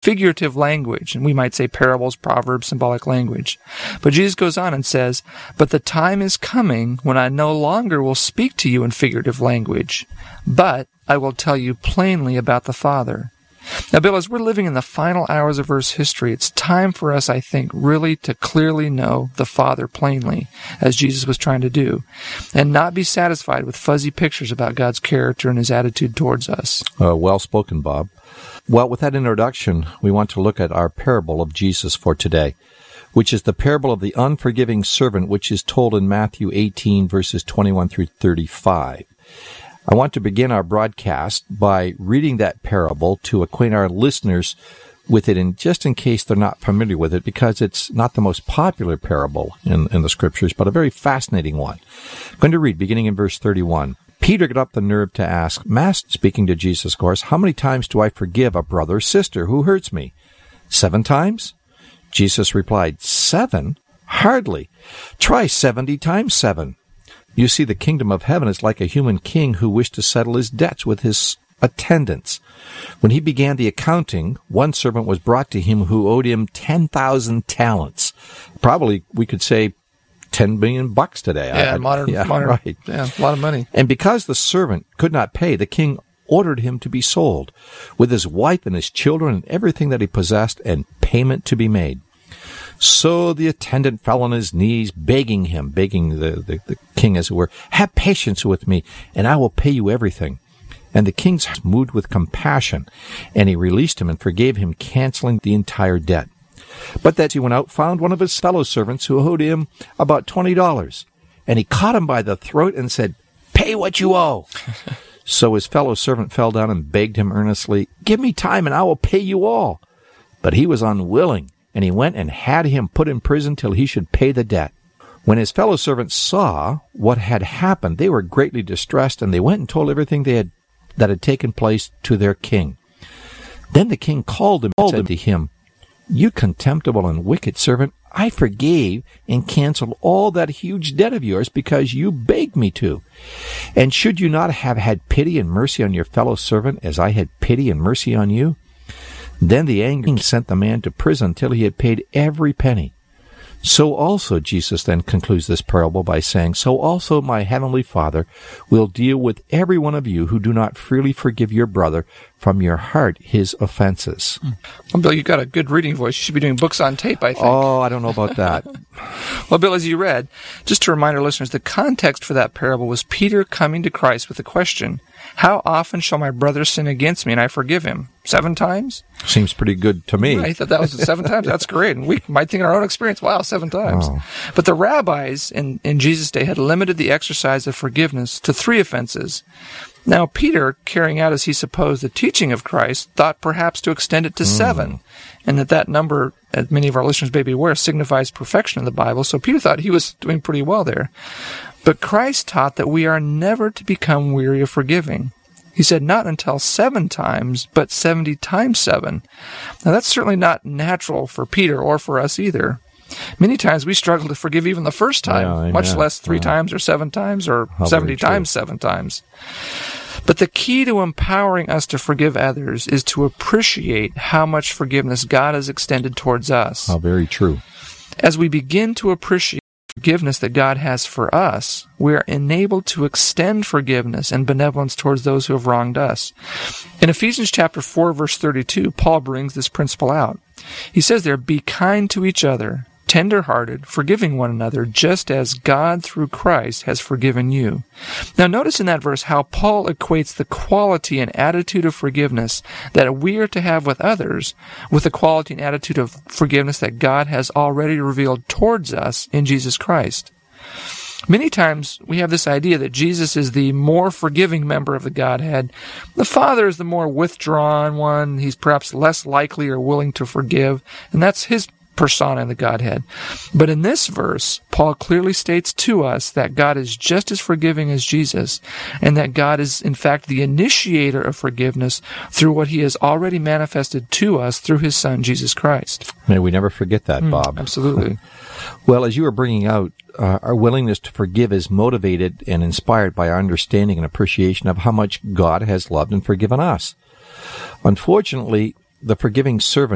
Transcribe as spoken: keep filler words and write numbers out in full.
figurative language, and we might say parables, proverbs, symbolic language. But Jesus goes on and says, "But the time is coming when I no longer will speak to you in figurative language, but I will tell you plainly about the Father." Now, Bill, as we're living in the final hours of Earth's history, it's time for us, I think, really to clearly know the Father plainly, as Jesus was trying to do, and not be satisfied with fuzzy pictures about God's character and his attitude towards us. Uh, well spoken, Bob. Well, with that introduction, we want to look at our parable of Jesus for today, which is the parable of the unforgiving servant, which is told in Matthew eighteen, verses twenty-one through thirty-five. I want to begin our broadcast by reading that parable to acquaint our listeners with it, and just in case they're not familiar with it, because it's not the most popular parable in, in the Scriptures, but a very fascinating one. I'm going to read, beginning in verse thirty-one. Peter got up the nerve to ask, "Master," speaking to Jesus, of course, "how many times do I forgive a brother or sister who hurts me? Seven times?" Jesus replied, "Seven? Hardly. Try seventy times seven. You see, the kingdom of heaven is like a human king who wished to settle his debts with his attendants. When he began the accounting, one servant was brought to him who owed him ten thousand talents. Probably, we could say, ten billion bucks today. Yeah, I, modern, yeah, modern, right. Yeah, a lot of money. And because the servant could not pay, the king ordered him to be sold, with his wife and his children and everything that he possessed, and payment to be made. So the attendant fell on his knees, begging him, begging the, the, the king, as it were, 'Have patience with me, and I will pay you everything.' And the king was moved with compassion, and he released him and forgave him, canceling the entire debt. But that he went out, found one of his fellow servants who owed him about twenty dollars, and he caught him by the throat and said, 'Pay what you owe.' So his fellow servant fell down and begged him earnestly, 'Give me time, and I will pay you all.' But he was unwilling, and he went and had him put in prison till he should pay the debt. When his fellow servants saw what had happened, they were greatly distressed, and they went and told everything they had that had taken place to their king. Then the king called him and said to him, 'You contemptible and wicked servant, I forgave and canceled all that huge debt of yours because you begged me to. And should you not have had pity and mercy on your fellow servant as I had pity and mercy on you?' Then the angry king sent the man to prison till he had paid every penny. So also," Jesus then concludes this parable by saying, "so also my heavenly Father will deal with every one of you who do not freely forgive your brother from your heart his offenses." Well, Bill, you've got a good reading voice. You should be doing books on tape, I think. Oh, I don't know about that. Well, Bill, as you read, just to remind our listeners, the context for that parable was Peter coming to Christ with the question, "How often shall my brother sin against me and I forgive him? Seven times?" Seems pretty good to me. I thought that was seven times. That's great. And we might think in our own experience, wow, seven times. Oh. But the rabbis in, in Jesus' day had limited the exercise of forgiveness to three offenses. Now, Peter, carrying out as he supposed the teaching of Christ, thought perhaps to extend it to mm. seven, and that that number, as many of our listeners may be aware, signifies perfection in the Bible. So Peter thought he was doing pretty well there. But Christ taught that we are never to become weary of forgiving. He said not until seven times, but seventy times seven. Now, that's certainly not natural for Peter or for us either. Many times we struggle to forgive even the first time, yeah, much yeah. less three yeah. times or seven times or How seventy times seven times. But the key to empowering us to forgive others is to appreciate how much forgiveness God has extended towards us. How very true. As we begin to appreciate forgiveness that God has for us, we are enabled to extend forgiveness and benevolence towards those who have wronged us. In Ephesians chapter four, verse thirty-two, Paul brings this principle out. He says there, "Be kind to each other, tender-hearted, forgiving one another, just as God through Christ has forgiven you." Now notice in that verse how Paul equates the quality and attitude of forgiveness that we are to have with others with the quality and attitude of forgiveness that God has already revealed towards us in Jesus Christ. Many times we have this idea that Jesus is the more forgiving member of the Godhead. The Father is the more withdrawn one. He's perhaps less likely or willing to forgive, and that's his persona in the Godhead. But in this verse, Paul clearly states to us that God is just as forgiving as Jesus, and that God is, in fact, the initiator of forgiveness through what he has already manifested to us through his Son, Jesus Christ. May we never forget that, mm, Bob. Absolutely. Well, as you were bringing out, uh, our willingness to forgive is motivated and inspired by our understanding and appreciation of how much God has loved and forgiven us. Unfortunately, the forgiving servant